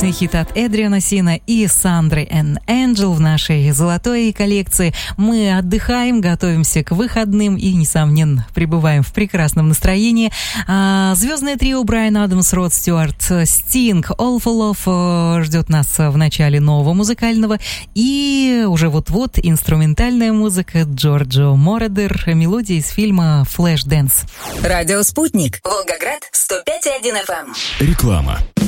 отличный хит от Эдриана Сина и Сандры and Angel в нашей золотой коллекции. Мы отдыхаем, готовимся к выходным и, несомненно, пребываем в прекрасном настроении. Звездное трио Брайан Адамс, Род Стюарт, Стинг, All for Love ждет нас в начале нового музыкального. И уже вот-вот инструментальная музыка Джорджо Моредер, мелодия из фильма «Флэш Дэнс». Радио «Спутник», Волгоград, 105,1 FM. Реклама.